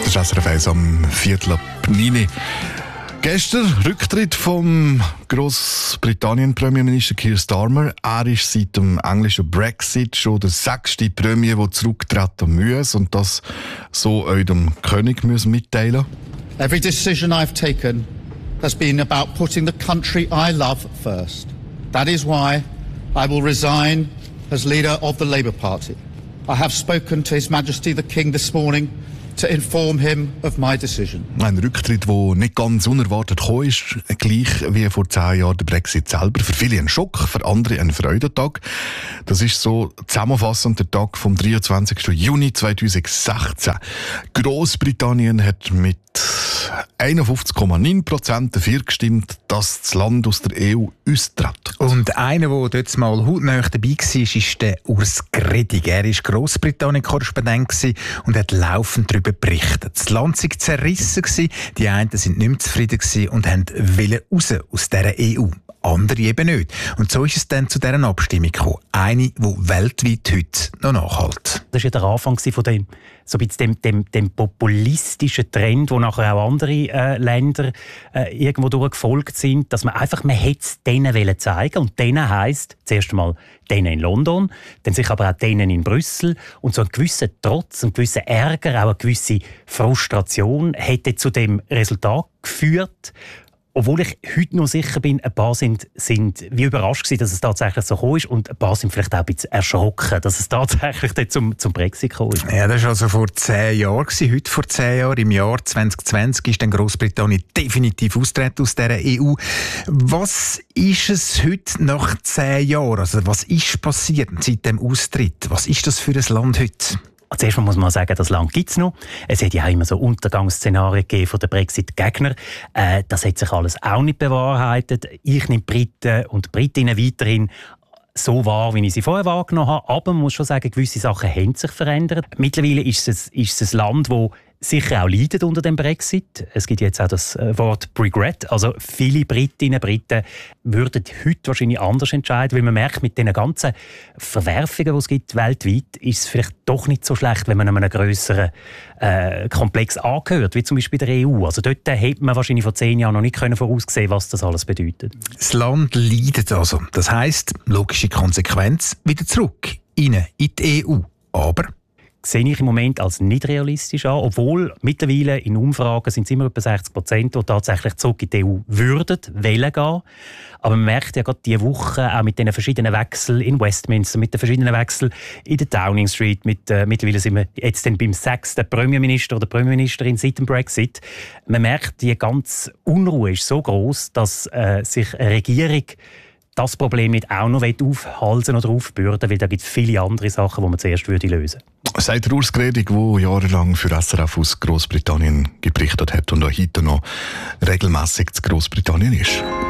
Das ist SRF 1 am 8:45. Gestern Rücktritt vom Grossbritannien-Premierminister Keir Starmer. Er ist seit dem englischen Brexit schon der 6. Premier, der zurücktreten muss und das so eurem König mitteilen. Every decision I've taken has been about putting the country I love first. That is why I will resign as leader of the Labour Party. I have spoken to His Majesty the King this morning to inform him of my decision. Ein Rücktritt, der nicht ganz unerwartet gekommen ist, gleich wie vor 10 Jahren der Brexit selber. Für viele ein Schock, für andere ein Freudentag. Das ist so zusammenfassend der Tag vom 23. Juni 2016. Grossbritannien hat mit 51,9% dafür gestimmt, dass das Land aus der EU austritt. Und einer, der dort mal hautnah dabei war, ist der Urs Gredig. Er war Grossbritannien-Korrespondent und hat laufend darüber berichtet. Das Land sei zerrissen gewesen, die einen sind nicht mehr zufrieden und wollten raus aus dieser EU. Andere eben nicht. Und so ist es dann zu dieser Abstimmung gekommen. Eine, die weltweit heute noch nachhält. Das war ja der Anfang von dem populistischen Trend, wo nachher auch andere Länder irgendwo durchgefolgt sind, dass man hätte es denen zeigen wollen. Und denen heisst zuerst einmal denen in London, dann sich aber auch denen in Brüssel. Und so ein gewisser Trotz, ein gewisser Ärger, auch eine gewisse Frustration hätte zu dem Resultat geführt. Obwohl ich heute noch sicher bin, ein paar sind wie überrascht gewesen, dass es tatsächlich so gekommen ist und ein paar sind vielleicht auch ein bisschen erschrocken, dass es tatsächlich zum Brexit gekommen ist. Ja, das war also vor 10 Jahren. Heute vor 10 Jahren, im Jahr 2020, ist dann Grossbritannien definitiv austreten aus dieser EU. Was ist es heute nach 10 Jahren? Also was ist passiert seit dem Austritt? Was ist das für ein Land heute? Zuerst muss man sagen, das Land gibt es noch. Es hat ja immer so Untergangsszenarien gegeben von den Brexit-Gegnern. Das hat sich alles auch nicht bewahrheitet. Ich nehme Briten und Britinnen weiterhin so wahr, wie ich sie vorher wahrgenommen habe. Aber man muss schon sagen, gewisse Sachen haben sich verändert. Mittlerweile ist es ein Land, das sicher auch leidet unter dem Brexit. Es gibt jetzt auch das Wort Regret. Also viele Britinnen und Briten würden heute wahrscheinlich anders entscheiden, weil man merkt, mit den ganzen Verwerfungen, die es gibt weltweit, ist es vielleicht doch nicht so schlecht, wenn man einem grösseren Komplex angehört, wie zum Beispiel der EU. Also dort hätte man wahrscheinlich vor 10 Jahren noch nicht voraussehen, was das alles bedeutet. Das Land leidet also. Das heisst, logische Konsequenz, wieder zurück in die EU. Aber sehe ich im Moment als nicht realistisch an, obwohl mittlerweile in Umfragen sind es immer etwa 60%, die tatsächlich zurück in die EU wollen gehen. Aber man merkt ja gerade diese Woche auch mit den verschiedenen Wechseln in Westminster, mit den verschiedenen Wechseln in der Downing Street, mittlerweile sind wir jetzt dann beim 6. Premierminister oder Premierministerin seit dem Brexit. Man merkt, die ganze Unruhe ist so gross, dass sich eine Regierung das Problem nicht auch noch aufhalsen oder aufbürden, weil da gibt es viele andere Sachen, die man zuerst lösen würde. Sagt Urs Gredig, der jahrelang für SRF aus Grossbritannien berichtet hat und auch heute noch regelmässig zu Grossbritannien ist.